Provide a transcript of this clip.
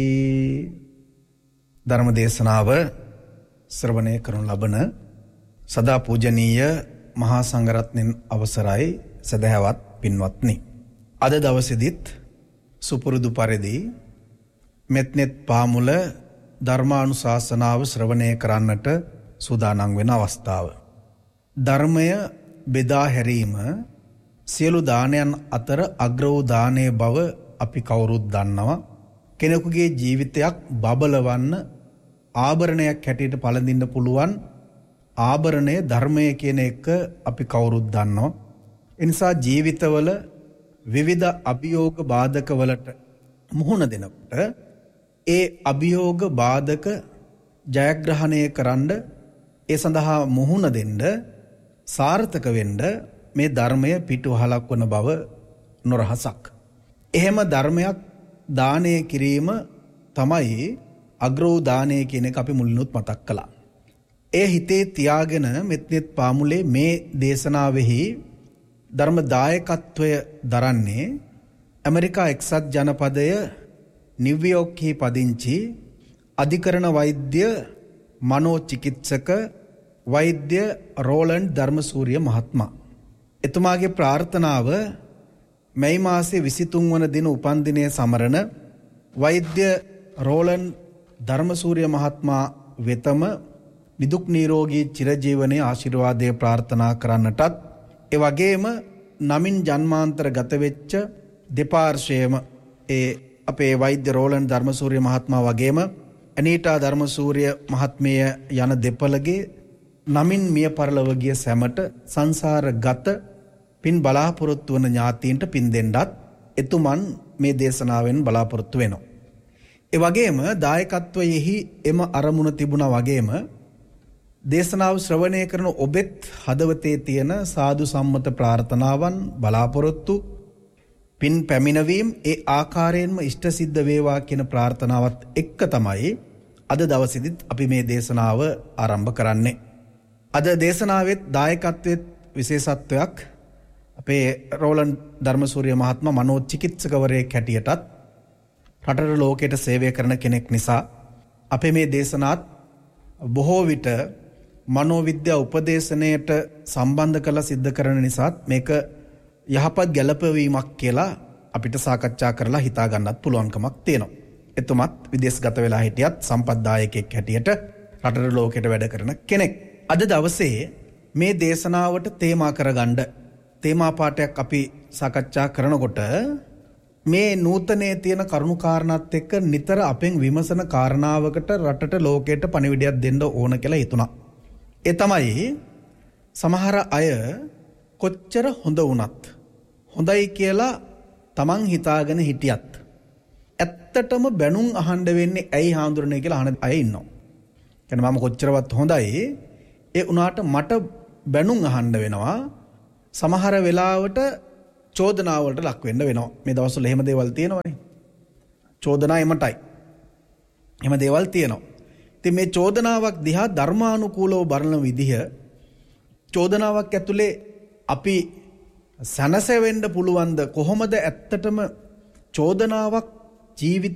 ධර්ම දේශනාව ශ්‍රවණය කරනු ලබන සදා පූජනීය මහා සංඝරත්නයන් අවසරයි සදහැවත් පින්වත්නි. අද දවසේදීත් සුපුරුදු පරිදි මෙත්නෙත් පාමුල ධර්මානුශාසනාව ශ්‍රවණය කරන්නට සූදානම් වෙන අවස්ථාව. ධර්මය බෙදා හැරීම සියලු දානයන් අතර අග්‍ර වූ දානයේ බව අපි කවුරුත් දන්නවා. කෙනෙකුගේ ජීවිතයක් බබලවන්න ආභරණයක් හැටියට පළඳින්න පුළුවන් ආභරණය ධර්මය කියන එක අපි කවුරුත් දන්නවා. ඒ නිසා ජීවිතවල විවිධ අභියෝග බාධක වලට මුහුණ දෙනකොට ඒ අභියෝග බාධක ජයග්‍රහණය කරන්න ඒ සඳහා මුහුණ දෙන්න සාර්ථක වෙන්න මේ ධර්මය පිටුවහලක් වන බව නොරහසක්. එහෙම ධර්මයක් දානය කිරීම තමයි අග්‍ර වූ දානය කියන එක අපි මුලිනුත් මතක් කළා. ඒ හිතේ තියාගෙන මෙත්නෙත් පාමුලේ මේ දේශනාවෙහි ධර්ම දායකත්වය දරන්නේ ඇමරිකා එක්සත් ජනපදය නිව්යෝර්ක්හි පදිංචි අධිකරණ වෛද්‍ය මනෝචිකිත්සක වෛද්‍ය රෝලන්ඩ් ධර්මසූරිය මහත්මයා. එතුමාගේ ප්‍රාර්ථනාව මැයි මාසයේ 23 වන දින උපන්දිනය සමරන වෛද්‍ය රෝලන්ඩ් ධර්මසූරිය මහත්මයා වෙතම නිදුක් නිරෝගී චිරජීවනයේ ආශිර්වාදය ප්‍රාර්ථනා කරන්නටත් ඒ වගේම නමින් ජන්මාන්තර ගත වෙච්ච දෙපාර්ශ්වයේම ඒ අපේ වෛද්‍ය රෝලන්ඩ් ධර්මසූරිය මහත්මයා වගේම අනීටා ධර්මසූරිය මහත්මිය යන දෙපළගේ නමින් මිය පරලොව ගිය සැමට සංසාරගත පින් බලාපොරොත්තු වන ඥාතීන්ට පින් දෙන්නත් එතුමන් මේ දේශනාවෙන් බලාපොරොත්තු වෙනවා. ඒ වගේම දායකත්වයේහි එම අරමුණ තිබුණා වගේම දේශනාව ශ්‍රවණය කරන ඔබෙත් හදවතේ තියෙන සාදු සම්මත ප්‍රාර්ථනාවන් බලාපොරොත්තු පින් පැමිණවීම ඒ ආකාරයෙන්ම ඉෂ්ට සිද්ධ වේවා කියන ප්‍රාර්ථනාවත් එක්ක තමයි අද දවසේදීත් අපි මේ දේශනාව ආරම්භ කරන්නේ. අද දේශනාවෙත් දායකත්වයේ විශේෂත්වයක් අපේ රෝලන්ඩ් ධර්මසූරිය මහත්මයා මනෝචිකිත්සකවරයෙක් හැටියටත් රටට ලෝකයට සේවය කරන කෙනෙක් නිසා අපේ මේ දේශනාත් බොහෝ විට මනෝවිද්‍යා උපදේශනයට සම්බන්ධ කරලා සිද්ධ කරන නිසාත් මේක යහපත් ගැළපවීමක් කියලා අපිට සාකච්ඡා කරලා හිතා ගන්නත් පුළුවන්කමක් තියෙනවා. එතුමත් විදේශගත වෙලා හිටියත් සම්පත්දායකයෙක් හැටියට රටට ලෝකයට වැඩ කරන කෙනෙක්. අද දවසේ මේ දේශනාවට තේමා කරගන්න තේමා පාඩයක් අපි සාකච්ඡා කරනකොට මේ නූතනයේ තියෙන කරුණු කාරණාත් එක්ක නිතර අපෙන් විමසන කාරණාවකට රටට ලෝකයට පණිවිඩයක් දෙන්න ඕන කියලා හිතුණා. ඒ තමයි සමහර අය කොච්චර හොඳ වුණත් හොඳයි කියලා තමන් හිතාගෙන හිටියත් ඇත්තටම බැනුම් අහන්න වෙන්නේ ඇයි හාමුදුරනේ කියලා අහන අය ඉන්නවා. කියන්නේ මම කොච්චරවත් හොඳයි ඒ උනාට මට බැනුම් අහන්න වෙනවා. සමහර වෙලාවට චෝදනාවලට ලක් වෙන්න වෙනවා. මේ දවස්වල එහෙම දේවල් තියෙනවනේ. චෝදනා එමටයි. එහෙම දේවල් තියෙනවා. ඉතින් මේ චෝදනාවක් දිහා ධර්මානුකූලව බලන විදිහ චෝදනාවක් ඇතුලේ අපි සනසෙවෙන්න පුළුවන්ද කොහොමද ඇත්තටම චෝදනාවක් ජීවිත